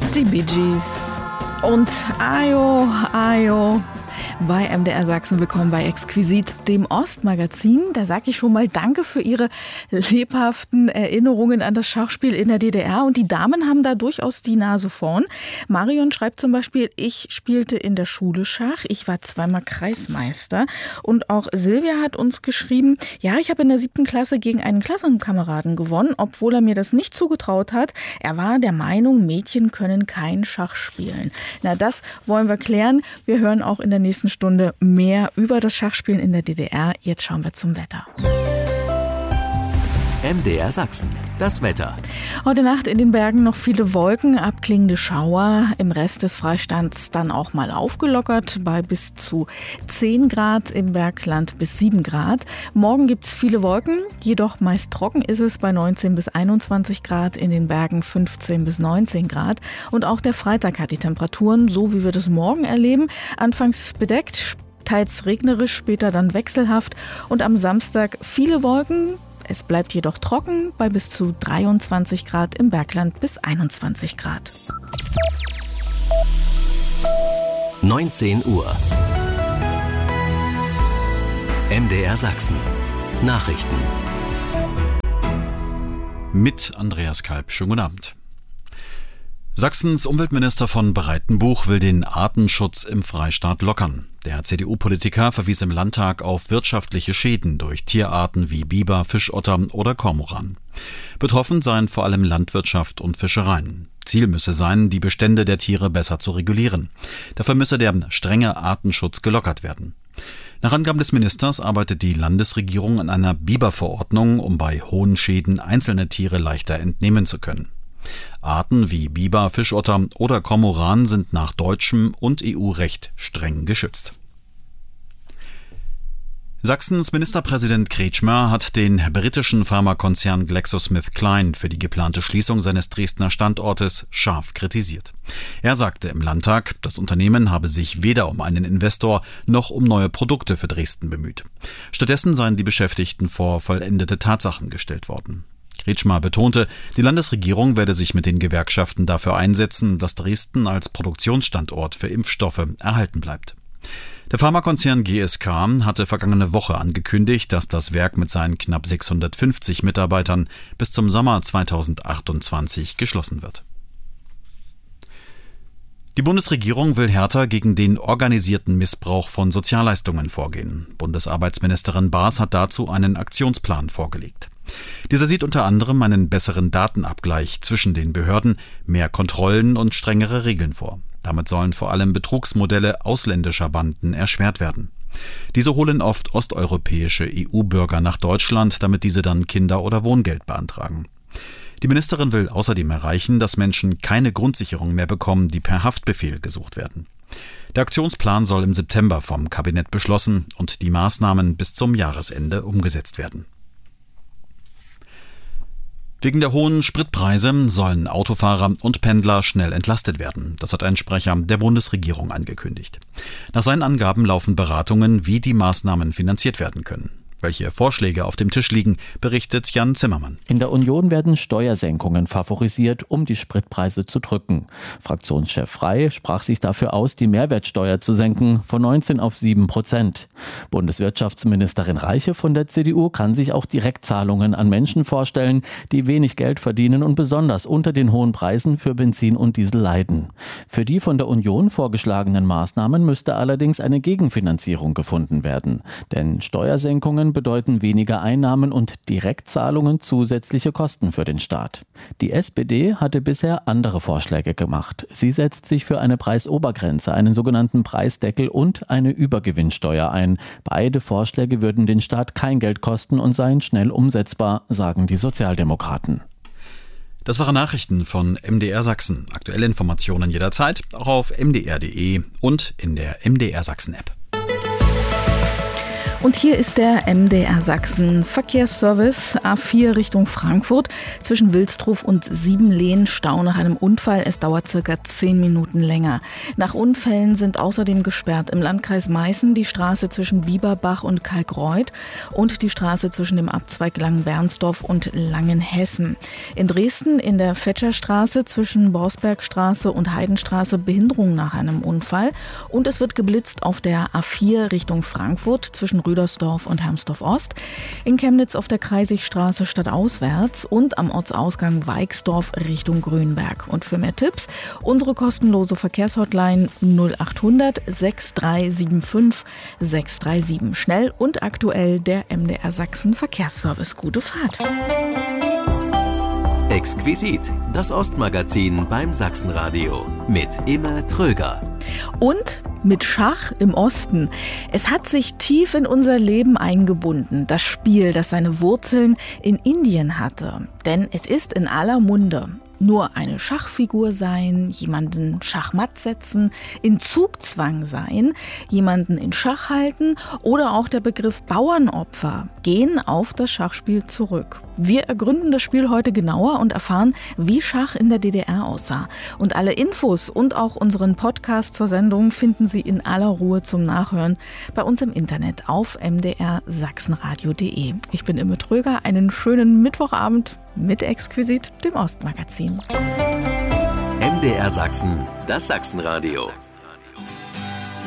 Die Bee Gees und Ayo, Ayo bei MDR Sachsen. Willkommen bei Exquisit, dem Ostmagazin. Da sage ich schon mal Danke für Ihre lebhaften Erinnerungen an das Schachspiel in der DDR. Und die Damen haben da durchaus die Nase vorn. Marion schreibt zum Beispiel, ich spielte in der Schule Schach. Ich war zweimal Kreismeister. Und auch Silvia hat uns geschrieben, ja, ich habe in der 7. Klasse gegen einen Klassenkameraden gewonnen, obwohl er mir das nicht zugetraut hat. Er war der Meinung, Mädchen können kein Schach spielen. Na, das wollen wir klären. Wir hören auch in der nächsten Stunde mehr über das Schachspielen in der DDR. Jetzt schauen wir zum Wetter. MDR Sachsen, das Wetter. Heute Nacht in den Bergen noch viele Wolken, abklingende Schauer. Im Rest des Freistaats dann auch mal aufgelockert bei bis zu 10 Grad, im Bergland bis 7 Grad. Morgen gibt es viele Wolken, jedoch meist trocken ist es bei 19 bis 21 Grad, in den Bergen 15 bis 19 Grad. Und auch der Freitag hat die Temperaturen, so wie wir das morgen erleben, anfangs bedeckt, teils regnerisch, später dann wechselhaft. Und am Samstag viele Wolken. Es bleibt jedoch trocken bei bis zu 23 Grad, im Bergland bis 21 Grad. 19 Uhr. MDR Sachsen. Nachrichten. Mit Andreas Kalb. Schönen guten Abend. Sachsens Umweltminister von Breitenbuch will den Artenschutz im Freistaat lockern. Der CDU-Politiker verwies im Landtag auf wirtschaftliche Schäden durch Tierarten wie Biber, Fischotter oder Kormoran. Betroffen seien vor allem Landwirtschaft und Fischereien. Ziel müsse sein, die Bestände der Tiere besser zu regulieren. Dafür müsse der strenge Artenschutz gelockert werden. Nach Angaben des Ministers arbeitet die Landesregierung an einer Biberverordnung, um bei hohen Schäden einzelne Tiere leichter entnehmen zu können. Arten wie Biber, Fischotter oder Kormoran sind nach deutschem und EU-Recht streng geschützt. Sachsens Ministerpräsident Kretschmer hat den britischen Pharmakonzern GlaxoSmithKline für die geplante Schließung seines Dresdner Standortes scharf kritisiert. Er sagte im Landtag, das Unternehmen habe sich weder um einen Investor noch um neue Produkte für Dresden bemüht. Stattdessen seien die Beschäftigten vor vollendete Tatsachen gestellt worden. Kretschmer betonte, die Landesregierung werde sich mit den Gewerkschaften dafür einsetzen, dass Dresden als Produktionsstandort für Impfstoffe erhalten bleibt. Der Pharmakonzern GSK hatte vergangene Woche angekündigt, dass das Werk mit seinen knapp 650 Mitarbeitern bis zum Sommer 2028 geschlossen wird. Die Bundesregierung will härter gegen den organisierten Missbrauch von Sozialleistungen vorgehen. Bundesarbeitsministerin Baas hat dazu einen Aktionsplan vorgelegt. Dieser sieht unter anderem einen besseren Datenabgleich zwischen den Behörden, mehr Kontrollen und strengere Regeln vor. Damit sollen vor allem Betrugsmodelle ausländischer Banden erschwert werden. Diese holen oft osteuropäische EU-Bürger nach Deutschland, damit diese dann Kinder- oder Wohngeld beantragen. Die Ministerin will außerdem erreichen, dass Menschen keine Grundsicherung mehr bekommen, die per Haftbefehl gesucht werden. Der Aktionsplan soll im September vom Kabinett beschlossen und die Maßnahmen bis zum Jahresende umgesetzt werden. Wegen der hohen Spritpreise sollen Autofahrer und Pendler schnell entlastet werden. Das hat ein Sprecher der Bundesregierung angekündigt. Nach seinen Angaben laufen Beratungen, wie die Maßnahmen finanziert werden können. Welche Vorschläge auf dem Tisch liegen, berichtet Jan Zimmermann. In der Union werden Steuersenkungen favorisiert, um die Spritpreise zu drücken. Fraktionschef Frey sprach sich dafür aus, die Mehrwertsteuer zu senken von 19 auf 7%. Bundeswirtschaftsministerin Reiche von der CDU kann sich auch Direktzahlungen an Menschen vorstellen, die wenig Geld verdienen und besonders unter den hohen Preisen für Benzin und Diesel leiden. Für die von der Union vorgeschlagenen Maßnahmen müsste allerdings eine Gegenfinanzierung gefunden werden. Denn Steuersenkungen bedeuten weniger Einnahmen und Direktzahlungen zusätzliche Kosten für den Staat. Die SPD hatte bisher andere Vorschläge gemacht. Sie setzt sich für eine Preisobergrenze, einen sogenannten Preisdeckel und eine Übergewinnsteuer ein. Beide Vorschläge würden den Staat kein Geld kosten und seien schnell umsetzbar, sagen die Sozialdemokraten. Das waren Nachrichten von MDR Sachsen. Aktuelle Informationen jederzeit, auch auf mdr.de und in der MDR Sachsen App. Und hier ist der MDR Sachsen Verkehrsservice A4 Richtung Frankfurt. Zwischen Wilsdruf und Siebenlehen Stau nach einem Unfall. Es dauert circa 10 Minuten länger. Nach Unfällen sind außerdem gesperrt im Landkreis Meißen die Straße zwischen Bieberbach und Kalkreuth und die Straße zwischen dem Abzweig Langenbernsdorf und Langenhessen. In Dresden in der Fetscherstraße zwischen Borsbergstraße und Heidenstraße Behinderung nach einem Unfall. Und es wird geblitzt auf der A4 Richtung Frankfurt zwischen Rüdersdorf und Hermsdorf-Ost, in Chemnitz auf der Kreisigstraße stadtauswärts und am Ortsausgang Weixdorf Richtung Grünberg. Und für mehr Tipps unsere kostenlose Verkehrshotline 0800 6375 637. Schnell und aktuell der MDR Sachsen Verkehrsservice. Gute Fahrt. Exquisit, das Ostmagazin beim Sachsenradio mit Imme Tröger. Und mit Schach im Osten. Es hat sich tief in unser Leben eingebunden, das Spiel, das seine Wurzeln in Indien hatte. Denn es ist in aller Munde. Nur eine Schachfigur sein, jemanden Schachmatt setzen, in Zugzwang sein, jemanden in Schach halten oder auch der Begriff Bauernopfer gehen auf das Schachspiel zurück. Wir ergründen das Spiel heute genauer und erfahren, wie Schach in der DDR aussah. Und alle Infos und auch unseren Podcast zur Sendung finden Sie in aller Ruhe zum Nachhören bei uns im Internet auf mdrsachsenradio.de. Ich bin Imme Tröger, einen schönen Mittwochabend mit Exquisit, dem Ostmagazin. MDR Sachsen, das Sachsenradio.